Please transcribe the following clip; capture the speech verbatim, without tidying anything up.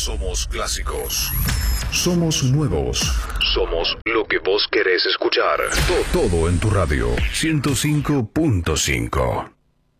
Somos clásicos. Somos nuevos. Somos lo que vos querés escuchar. To- Todo en tu radio. ciento cinco punto cinco.